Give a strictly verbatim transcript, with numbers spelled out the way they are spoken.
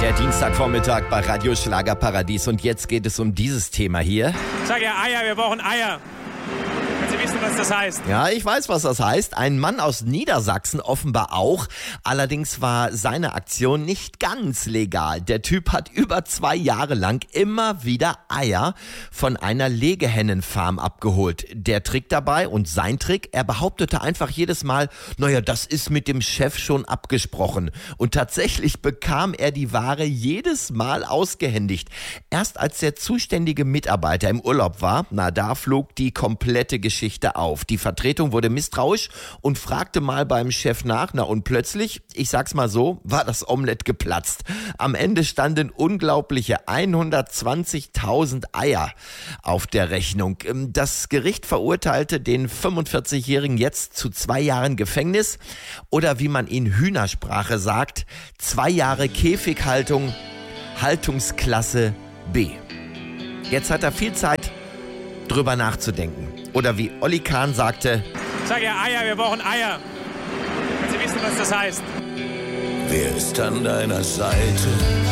Der Dienstagvormittag bei Radio Schlagerparadies und jetzt geht es um dieses Thema hier. Ich sage ja Eier, wir brauchen Eier. Wenn Sie wissen, was das heißt. Ja, ich weiß, was das heißt. Ein Mann aus Niedersachsen offenbar auch. Allerdings war seine Aktion nicht ganz legal. Der Typ hat über zwei Jahre lang immer wieder Eier von einer Legehennenfarm abgeholt. Der Trick dabei und sein Trick, er behauptete einfach jedes Mal, naja, das ist mit dem Chef schon abgesprochen. Und tatsächlich bekam er die Ware jedes Mal ausgehändigt. Erst als der zuständige Mitarbeiter im Urlaub war, na da flog die komplette Geschichte auf. Die Vertretung wurde misstrauisch und fragte mal beim Chef nach, na und plötzlich, ich sag's mal so, war das Omelett geplatzt. Am Ende standen unglaubliche hundertzwanzigtausend Eier auf der Rechnung. Das Gericht verurteilte den fünfundvierzigjährigen jetzt zu zwei Jahren Gefängnis oder wie man in Hühnersprache sagt, zwei Jahre Käfighaltung, Haltungsklasse B. Jetzt hat er viel Zeit, drüber nachzudenken. Oder wie Olli Kahn sagte, Ich sage ja Eier, wir brauchen Eier. Wenn Sie wissen, was das heißt. Wer ist an deiner Seite?